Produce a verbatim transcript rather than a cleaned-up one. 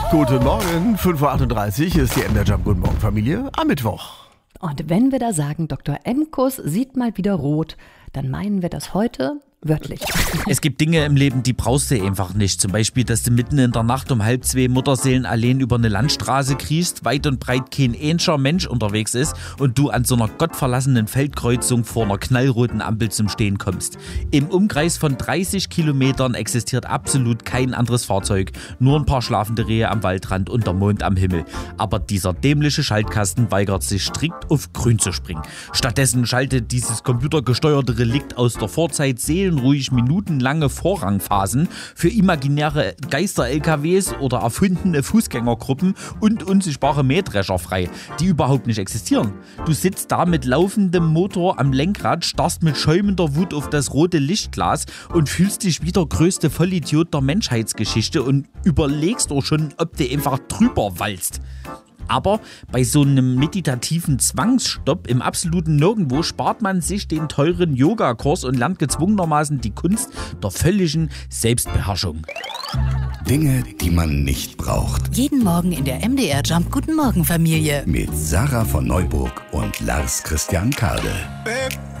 Guten Morgen, fünf Uhr achtunddreißig ist die M D R Jump. Guten Morgen, Familie, am Mittwoch. Und wenn wir da sagen, Doktor Emkus sieht mal wieder rot, dann meinen wir das heute wörtlich. Es gibt Dinge im Leben, die brauchst du einfach nicht. Zum Beispiel, dass du mitten in der Nacht um halb zwei Mutterseelen allein über eine Landstraße kriechst, weit und breit kein einziger Mensch unterwegs ist und du an so einer gottverlassenen Feldkreuzung vor einer knallroten Ampel zum Stehen kommst. Im Umkreis von dreißig Kilometern existiert absolut kein anderes Fahrzeug, nur ein paar schlafende Rehe am Waldrand und der Mond am Himmel. Aber dieser dämliche Schaltkasten weigert sich strikt auf grün zu springen. Stattdessen schaltet dieses computergesteuerte Relikt aus der Vorzeit seelenruhig minutenlange Vorrangphasen für imaginäre Geister-L K Ws oder erfundene Fußgängergruppen und unsichtbare Mähdrescher frei, die überhaupt nicht existieren. Du sitzt da mit laufendem Motor am Lenkrad, starrst mit schäumender Wut auf das rote Lichtglas und fühlst dich wie der größte Vollidiot der Menschheitsgeschichte und überlegst auch schon, ob du einfach drüber walzt. Aber bei so einem meditativen Zwangsstopp im absoluten Nirgendwo spart man sich den teuren Yogakurs und lernt gezwungenermaßen die Kunst der völligen Selbstbeherrschung. Dinge, die man nicht braucht. Jeden Morgen in der M D R Jump. Guten Morgen, Familie. Mit Sarah von Neuburg und Lars Christian Kade.